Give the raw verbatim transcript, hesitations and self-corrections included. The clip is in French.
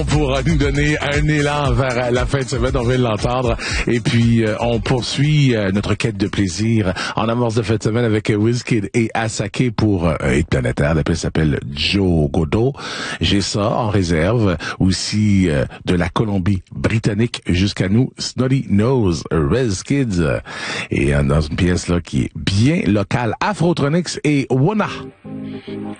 Pour nous donner un élan vers la fin de semaine, on vient de l'entendre. Et puis, euh, on poursuit euh, notre quête de plaisir en amorce de fin de semaine avec Wizkid et Asake pour euh, un hit planétaire. La pièce s'appelle Joe Godot. J'ai ça en réserve. Aussi euh, de la Colombie-Britannique jusqu'à nous, Snotty Nose, Wizkid. Et euh, dans une pièce là qui est bien locale, Afrotronics et Wona.